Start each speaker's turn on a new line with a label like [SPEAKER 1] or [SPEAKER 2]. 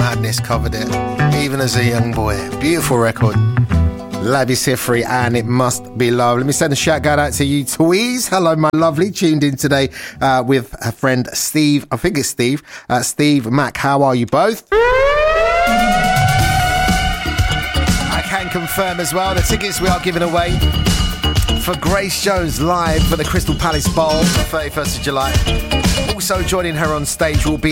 [SPEAKER 1] Madness covered it, even as a young boy. Beautiful record. Labi Siffre, and It Must Be Love. Let me send a shout out to you, Tweez. Hello, my lovely. Tuned in today with a friend, Steve. I think it's Steve. Steve, Mac, how are you both? I can confirm as well the tickets we are giving away for Grace Jones live for the Crystal Palace Bowl, the 31st of July. Also joining her on stage will be